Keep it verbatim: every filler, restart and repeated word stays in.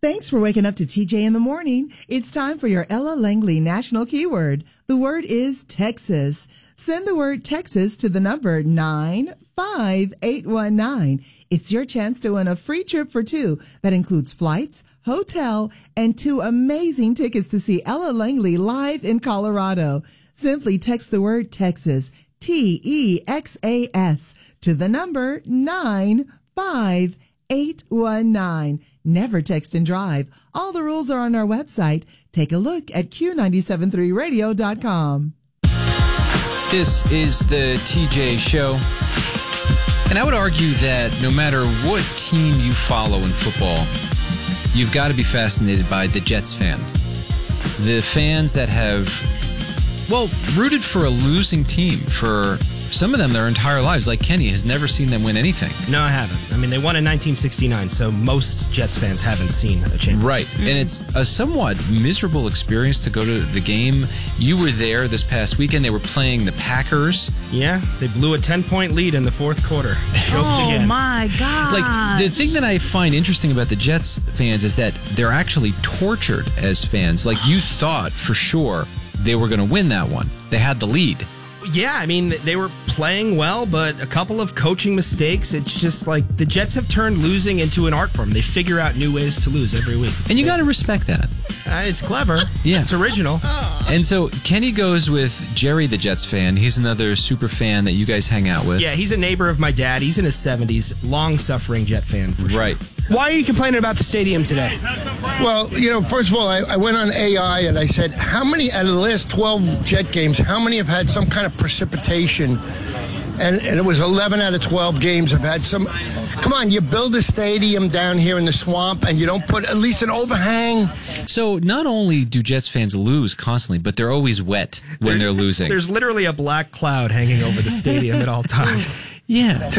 Thanks for waking up to T J in the morning. It's time for your Ella Langley National Keyword. The word is Texas. Send the word Texas to the number nine five eight one nine. It's your chance to win a free trip for two that includes flights, hotel, and two amazing tickets to see Ella Langley live in Colorado. Simply text the word Texas, T E X A S, to the number nine five eight one nine. Never text and drive. All the rules are on our website. Take a look at Q nine seven three radio dot com. This is the T J Show. And I would argue that no matter what team you follow in football, you've got to be fascinated by the Jets fan. The fans that have, well, rooted for a losing team for some of them their entire lives. Like Kenny has never seen them win anything. No, I haven't. I mean, they won in nineteen sixty-nine, so most Jets fans haven't seen a championship. Right. And it's a somewhat miserable experience to go to the game. You were there this past weekend. They were playing the Packers. Yeah, they blew a ten-point lead in the fourth quarter. Choked oh, again. my God. Like, the thing that I find interesting about the Jets fans is that they're actually tortured as fans. Like, you thought for sure they were going to win that one. They had the lead. Yeah, I mean, they were playing well, but a couple of coaching mistakes. It's just like the Jets have turned losing into an art form. They figure out new ways to lose every week. It's and you got to respect that. Uh, it's clever. Yeah. It's original. And so Kenny goes with Jerry, the Jets fan. He's another super fan that you guys hang out with. Yeah, he's a neighbor of my dad. He's in his seventies. Long-suffering Jet fan, for sure. Right. Why are you complaining about the stadium today? Well, you know, first of all, I, I went on A I and I said, how many out of the last twelve Jet games, how many have had some kind of precipitation? And, and it was eleven out of twelve games have had some. Come on, you build a stadium down here in the swamp and you don't put at least an overhang. So not only do Jets fans lose constantly, but they're always wet when they're losing. There's literally a black cloud hanging over the stadium at all times. Yeah.